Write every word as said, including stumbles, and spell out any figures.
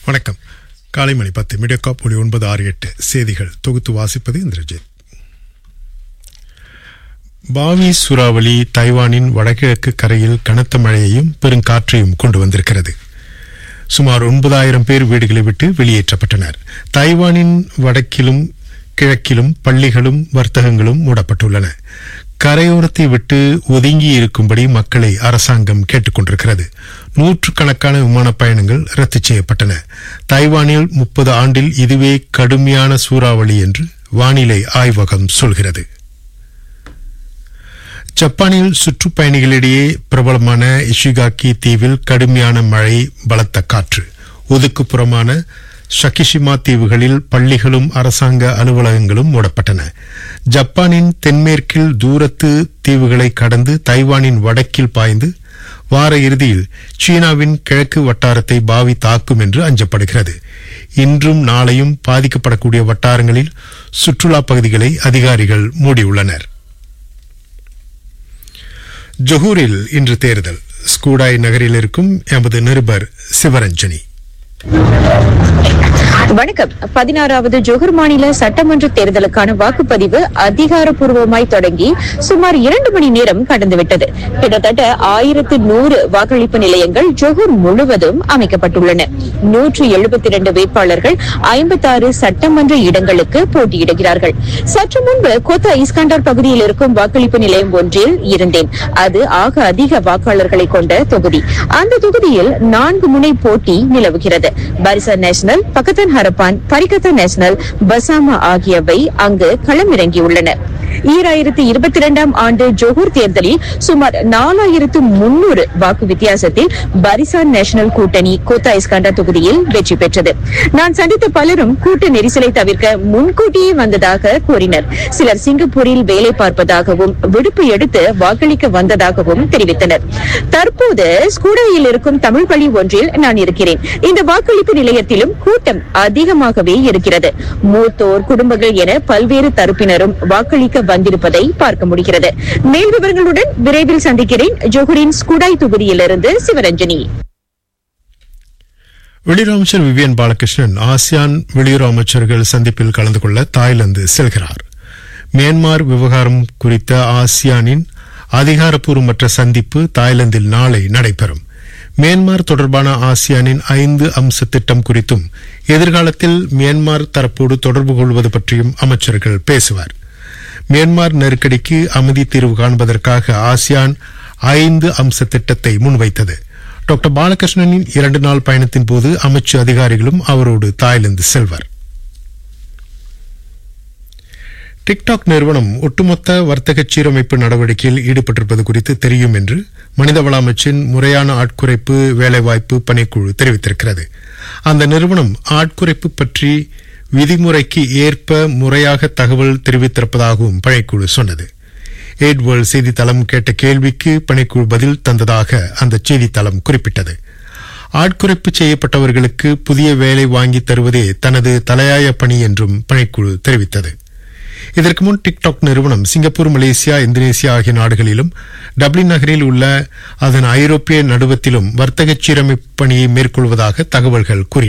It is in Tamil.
வணக்கம். காலை மணி பத்து மீடியாகாப் ஒளி ஒன்பது ஆறு எட்டு செய்திகள் தொகுத்து வாசிப்பது இந்திரஜித். பாவி சூறாவளி தைவானின் வடகிழக்கு கரையில் கனத்த மழையையும் பெருங்காற்றையும் கொண்டு வந்திருக்கிறது. சுமார் ஒன்பதாயிரம் பேர் வீடுகளை விட்டு வெளியேற்றப்பட்டனர். தைவானின் வடக்கிலும் கிழக்கிலும் பள்ளிகளும் வர்த்தகங்களும் மூடப்பட்டுள்ளன. கரையோரத்தை விட்டு ஒதுங்கி இருக்கும்படி மக்களை அரசாங்கம் கேட்டுக் கொண்டிருக்கிறது. நூற்றுக்கணக்கான விமான பயணங்கள் ரத்து செய்யப்பட்டன. தைவானில் முப்பது ஆண்டில் இதுவே கடுமையான சூறாவளி என்று வானிலை ஆய்வகம் சொல்கிறது. ஜப்பானில் சுற்றுப்பயணிகளிடையே பிரபலமான இஷிகாக்கி தீவில் கடுமையான மழை, பலத்த காற்று. ஒதுக்குப்புறமான ஷகிஷிமா தீவுகளில் பள்ளிகளும் அரசாங்க அலுவலகங்களும் மூடப்பட்டன. ஜப்பானின் தென்மேற்கில் தூரத்து தீவுகளை கடந்து தைவானின் வடக்கில் பாய்ந்து வார இறுதியில் சீனாவின் கிழக்கு வட்டாரத்தை பாவி தாக்கும் என்று அஞ்சப்படுகிறது. இன்றும் நாளையும் பாதிக்கப்படக்கூடிய வட்டாரங்களில் சுற்றுலா பகுதிகளை அதிகாரிகள் மூடியுள்ளனர். ஜொஹூரில் இன்று தேர்தல். ஸ்கூடாய் நகரில் இருக்கும் எமது நிருபர் சிவரஞ்சனி. வணக்கம். பதினாறாவது ஜொஹூர் மாநில சட்டமன்ற தேர்தலுக்கான வாக்குப்பதிவு அதிகாரப்பூர்வமாய் தொடங்கி சுமார் இரண்டு மணி நேரம் கடந்துவிட்டது. கிட்டத்தட்ட ஆயிரத்து நூறு வாக்களிப்பு நிலையங்கள் ஜொஹூர் முழுவதும் அமைக்கப்பட்டுள்ளன. நூற்று எழுபத்தி இரண்டு வேட்பாளர்கள் ஐம்பத்தாறு சட்டமன்ற இடங்களுக்கு போட்டியிடுகிறார்கள். சற்று முன்பு கோத்தா இஸ்காண்டார் பகுதியில் இருக்கும் வாக்களிப்பு நிலையம் ஒன்றில் இருந்தேன். அது ஆக அதிக வாக்காளர்களை கொண்ட தொகுதி. அந்த தொகுதியில் நான்கு முனை போட்டி நிலவுகிறது. பரிசா நேஷனல், பக்கத்தன் ஹரப்பான், பரிகத்தா நேஷனல், பசாமா ஆகியவை அங்கு களமிறங்கியுள்ளன. ஈராயிரத்தி இருபத்தி இரண்டாம் ஆண்டு ஜொஹூர் தேர்தலில் சுமார் நாலாயிரத்து முன்னூறு வாக்கு வித்தியாசத்தில் பரிசா நேஷனல் கூட்டணி கோத்தா இஸ்காண்டா தொகுதியில் வெற்றி பெற்றது. நான் சந்தித்த பலரும் கூட்ட நெரிசலை தவிர்க்க முன்கூட்டியே வந்ததாக கூறினர். சிலர் சிங்கப்பூரில் வேலை பார்ப்பதாகவும் விடுப்பு எடுத்து வாக்களிக்க வந்ததாகவும் தெரிவித்தனர். தற்போது ஸ்கூடாயில் இருக்கும் தமிழ் பள்ளி ஒன்றில் நான் இருக்கிறேன். இந்த வாக்களிப்பு நிலையத்திலும் கூட்டம் அதிகமாகவே இருக்கிறது. மூத்தோர், குடும்பங்கள் என பல்வேறு தரப்பினரும் வாக்களிக்க வந்திருப்பதை பார்க்க முடிகிறது. மேல் விவரங்களுடன் விரைவில் சந்திக்கிறேன். ஜொஹூரின் ஸ்கூடாய் தொகுதியிலிருந்து சிவரஞ்சனி. வெளியுறவு அமைச்சர் விவியன் பாலகிருஷ்ணன் ஆசியான் வெளியுறவு அமைச்சர்கள் சந்திப்பில் கலந்து கொள்ள தாய்லாந்து செல்கிறார். மியான்மர் விவகாரம் குறித்த ஆசியானின் அதிகாரப்பூர்வமற்ற சந்திப்பு தாய்லாந்தில் நாளை நடைபெறும். மியான்மர் தொடர்பான ஆசியானின் ஐந்து அம்ச திட்டம் குறித்தும் எதிர்காலத்தில் மியான்மர் தரப்போடு தொடர்பு கொள்வது பற்றியும் அமைச்சர்கள் பேசுவார். மியான்மர் நெருக்கடிக்கு அமைதி தீர்வு காண்பதற்காக ஆசியான் ஐந்து அம்ச திட்டத்தை முன்வைத்தது. டாக்டர் பாலகிருஷ்ணனின் இரண்டு நாள் பயணத்தின் போது அமைச்சு அதிகாரிகளும் அவரோடு தாய்லாந்து செல்வர். டிக்டாக் நிறுவனம் ஒட்டுமொத்த வர்த்தக சீரமைப்பு நடவடிக்கையில் ஈடுபட்டிருப்பது குறித்து தெரியும் என்று மனிதவள அமைச்சின் முறையான ஆட்குறைப்பு வேலைவாய்ப்பு பணிக்குழு தெரிவித்திருக்கிறது. அந்த நிறுவனம் ஆட்குறைப்பு பற்றி விதிமுறைக்கு ஏற்ப முறையாக தகவல் தெரிவித்திருப்பதாகவும் பணிக்குழு சொன்னது. எய்ட்வேர்ல்ட் செய்தித்தளம் கேட்ட கேள்விக்கு பணிக்குழு பதில் தந்ததாக அந்த செய்தித்தளம் குறிப்பிட்டது. ஆட்குறைப்பு செய்யப்பட்டவர்களுக்கு புதிய வேலை வாங்கி தருவதே தனது தலையாய பணி என்றும் பணிக்குழு தெரிவித்தது. இதற்கு முன் டிக்டாக் நிறுவனம் சிங்கப்பூர், மலேசியா, இந்தோனேசியா ஆகிய நாடுகளிலும் டப்ளின் நகரில் உள்ள அதன் ஐரோப்பிய நடுவத்திலும் வர்த்தக சீரமைப்பு பணியை மேற்கொள்வதாக தகவல்கள் கூறின.